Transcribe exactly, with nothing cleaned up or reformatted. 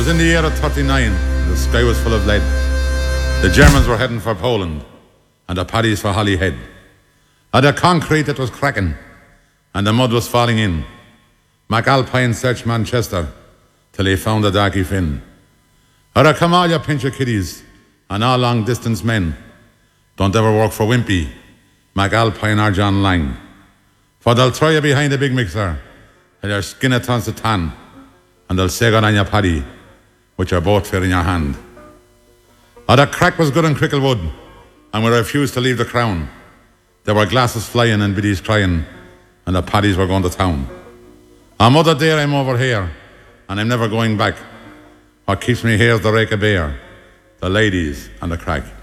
'Twas in the year of thirty-nine, the sky was full of lead. The Germans were heading for Poland, and the paddies for Holyhead. And the concrete it was cracking, and the mud was falling in. McAlpine searched Manchester till he found the Darky Finn. Or come all you pincher kiddies and all long distance men. Don't ever work for Wimpy, McAlpine or John Lang. For they'll throw you behind the big mixer till your skin it turns to tan, and they'll say good on your paddy with your boat fair in your hand. Oh, the crack was good in Cricklewood, and we refused to leave the crown. There were glasses flying and biddies crying, and the paddies were going to town. On Mother Dear I'm over here, and I'm never going back. What keeps me here is the rake of beer, the ladies and the crack.